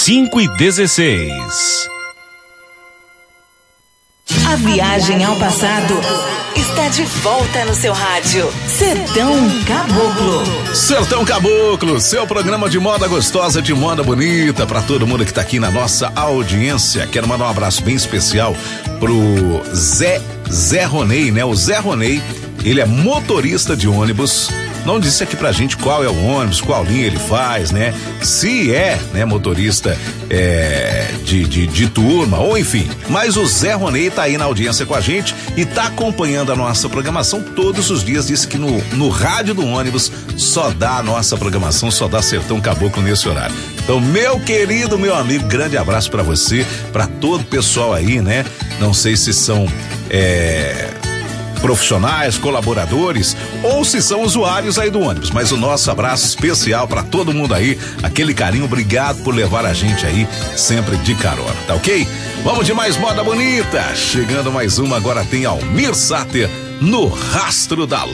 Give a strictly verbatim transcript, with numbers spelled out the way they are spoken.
cinco e dezesseis. A viagem ao passado está de volta no seu rádio. Sertão Caboclo. Sertão Caboclo, seu programa de moda gostosa, de moda bonita, para todo mundo que tá aqui na nossa audiência. Quero mandar um abraço bem especial pro Zé, Zé Ronei, né? O Zé Ronei, ele é motorista de ônibus. Não disse aqui pra gente qual é o ônibus, qual linha ele faz, né? Se é, né, motorista é, de, de, de turma, ou enfim. Mas o Zé Ronei tá aí na audiência com a gente e tá acompanhando a nossa programação todos os dias. Disse que no, no rádio do ônibus só dá a nossa programação, só dá Sertão Caboclo nesse horário. Então, meu querido, meu amigo, grande abraço pra você, pra todo o pessoal aí, né? Não sei se são é, profissionais, colaboradores ou se são usuários aí do ônibus, mas o nosso abraço especial para todo mundo aí, aquele carinho, obrigado por levar a gente aí sempre de carona, tá ok? Vamos de mais moda bonita, chegando mais uma, agora tem Almir Sater no Rastro da